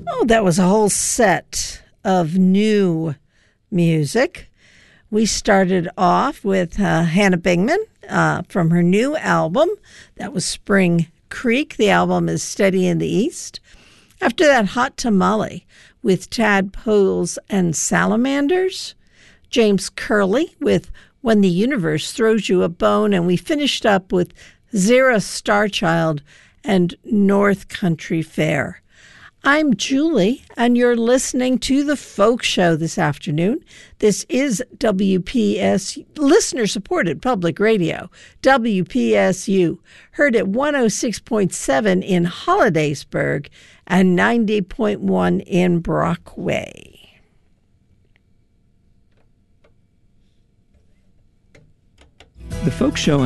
Oh, that was a whole set of new music. We started off with Hannah Bingman from her new album. That was Spring Creek. The album is Steady in the East. After that, Hot Tamale with Tadpoles and Salamanders. James Curley with When the Universe Throws You a Bone. And we finished up with Zara Starchild and North Country Fair. I'm Julie, and you're listening to The Folk Show this afternoon. This is WPS, listener-supported public radio, WPSU, heard at 106.7 in Hollidaysburg and 90.1 in Brockway. The Folk Show